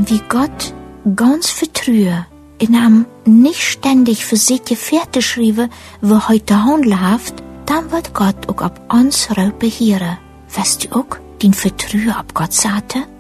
Wenn wir Gott ganz vertrauen, in einem nicht ständig für sich fertig schreiben, wo heute handelt, dann wird Gott auch ab uns behieren. Weißt du auch, den Vertrauen ab Gott sagte?